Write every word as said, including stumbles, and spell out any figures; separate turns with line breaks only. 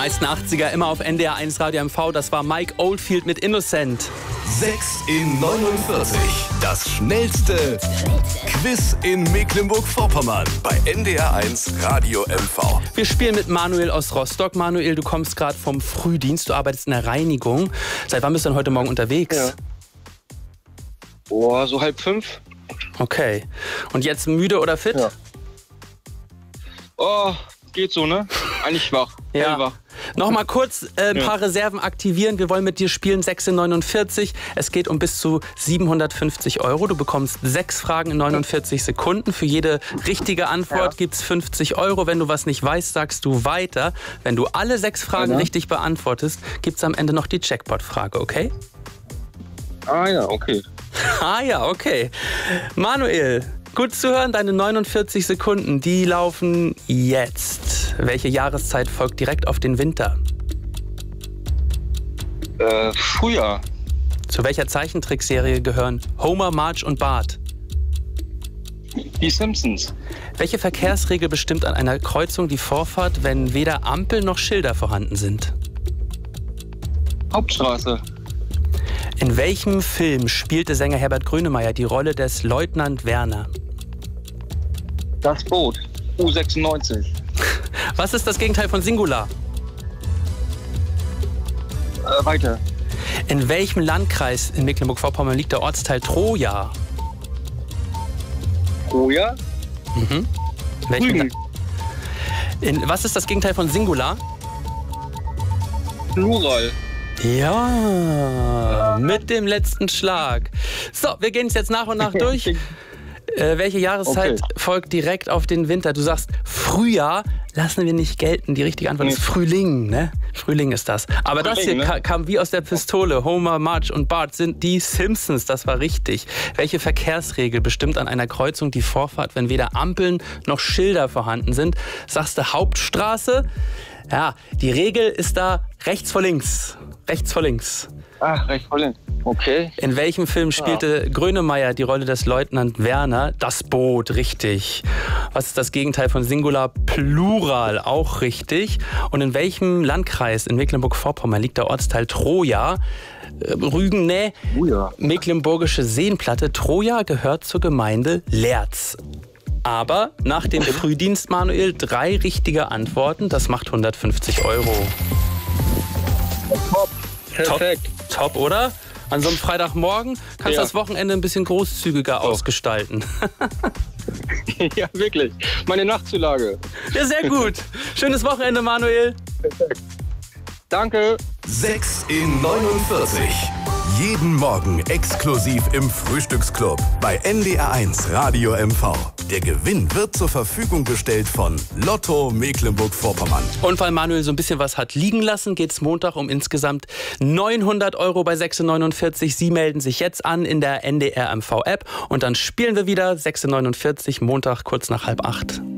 meisten achtziger immer auf N D R eins Radio M V. Das war Mike Oldfield mit Innocent.
sechs in neunundvierzig. Das schnellste Quiz in Mecklenburg-Vorpommern bei N D R eins Radio M V.
Wir spielen mit Manuel aus Rostock. Manuel, du kommst gerade vom Frühdienst, du arbeitest in der Reinigung. Seit wann bist du denn heute Morgen unterwegs?
Ja. Oh, so halb fünf.
Okay. Und jetzt müde oder fit?
Ja. Oh, geht so, ne? Eigentlich wach.
Ja.
Hellwach.
Nochmal kurz äh, ein paar ja. Reserven aktivieren. Wir wollen mit dir spielen sechs in neunundvierzig. Es geht um bis zu siebenhundertfünfzig Euro. Du bekommst sechs Fragen in neunundvierzig Sekunden. Für jede richtige Antwort ja. gibt es fünfzig Euro. Wenn du was nicht weißt, sagst du weiter. Wenn du alle sechs Fragen ja. richtig beantwortest, gibt es am Ende noch die Jackpot-Frage, okay?
Ah ja, okay.
Ah ja, okay. Manuel, gut zu hören, deine neunundvierzig Sekunden, die laufen jetzt. Welche Jahreszeit folgt direkt auf den Winter?
Äh, Frühjahr.
Zu welcher Zeichentrickserie gehören Homer, Marge und Bart?
Die Simpsons.
Welche Verkehrsregel bestimmt an einer Kreuzung die Vorfahrt, wenn weder Ampel noch Schilder vorhanden sind?
Hauptstraße.
In welchem Film spielte Sänger Herbert Grönemeyer die Rolle des Leutnant Werner?
Das Boot. U sechsundneunzig.
Was ist das Gegenteil von Singular?
Äh, weiter.
In welchem Landkreis in Mecklenburg-Vorpommern liegt der Ortsteil Troja?
Troja?
Mhm. Welchem
Rügen.
In, was ist das Gegenteil von Singular?
Plural.
Ja, mit dem letzten Schlag. So, wir gehen es jetzt nach und nach durch. Äh, welche Jahreszeit okay. folgt direkt auf den Winter? Du sagst Frühjahr, lassen wir nicht gelten. Die richtige Antwort nee. ist Frühling, ne? Frühling ist das. Aber Frühling, das hier ne? kam wie aus der Pistole. Homer, Marge und Bart sind die Simpsons, das war richtig. Welche Verkehrsregel bestimmt an einer Kreuzung die Vorfahrt, wenn weder Ampeln noch Schilder vorhanden sind? Sagst du Hauptstraße? Ja, die Regel ist da rechts vor links. Rechts vor links.
Ach, rechts vor links. Okay.
In welchem Film spielte ja. Grönemeyer die Rolle des Leutnant Werner? Das Boot, richtig. Was ist das Gegenteil von Singular? Plural, auch richtig. Und in welchem Landkreis in Mecklenburg-Vorpommern liegt der Ortsteil Troja? Rügen, ne?
Oh ja.
Mecklenburgische Seenplatte. Troja gehört zur Gemeinde Lerz. Aber nach dem Frühdienst, Manuel, drei richtige Antworten. Das macht hundertfünfzig Euro.
Top. Perfekt.
Top, top, oder? An so einem Freitagmorgen kannst du ja. das Wochenende ein bisschen großzügiger oh. ausgestalten.
Ja, wirklich. Meine Nachtzulage.
Ja, sehr gut. Schönes Wochenende, Manuel.
Perfekt. Danke.
sechs in neunundvierzig. Jeden Morgen exklusiv im Frühstücksclub bei N D R eins Radio M V. Der Gewinn wird zur Verfügung gestellt von Lotto Mecklenburg-Vorpommern.
Und weil Manuel so ein bisschen was hat liegen lassen, geht es Montag um insgesamt neunhundert Euro bei sechs in neunundvierzig. Sie melden sich jetzt an in der N D R M V App und dann spielen wir wieder sechs in neunundvierzig, Montag kurz nach halb acht.